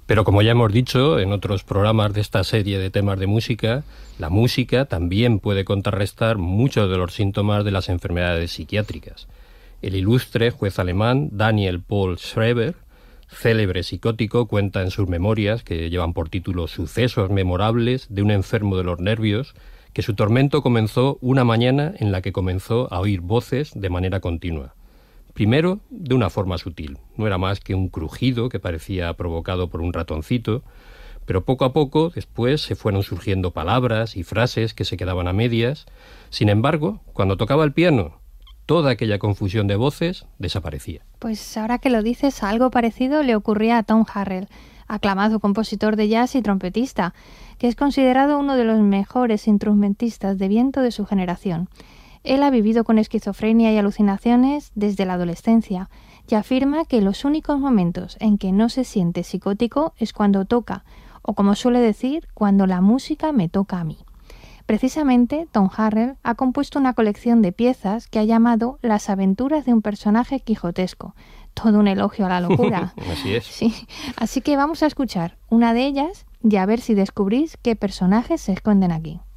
Pero como ya hemos dicho en otros programas de esta serie de temas de música, la música también puede contrarrestar muchos de los síntomas de las enfermedades psiquiátricas. El ilustre juez alemán Daniel Paul Schreber, célebre psicótico, cuenta en sus memorias, que llevan por título Sucesos memorables de un enfermo de los nervios, que su tormento comenzó una mañana en la que comenzó a oír voces de manera continua. Primero, de una forma sutil. No era más que un crujido que parecía provocado por un ratoncito, pero poco a poco después se fueron surgiendo palabras y frases que se quedaban a medias. Sin embargo, cuando tocaba el piano, toda aquella confusión de voces desaparecía. Pues ahora que lo dices, algo parecido le ocurría a Tom Harrell, aclamado compositor de jazz y trompetista, que es considerado uno de los mejores instrumentistas de viento de su generación. Él ha vivido con esquizofrenia y alucinaciones desde la adolescencia y afirma que los únicos momentos en que no se siente psicótico es cuando toca, o como suele decir, cuando la música me toca a mí. Precisamente, Tom Harrell ha compuesto una colección de piezas que ha llamado Las aventuras de un personaje quijotesco. Todo un elogio a la locura. Así es. Sí. Así que vamos a escuchar una de ellas y a ver si descubrís qué personajes se esconden aquí.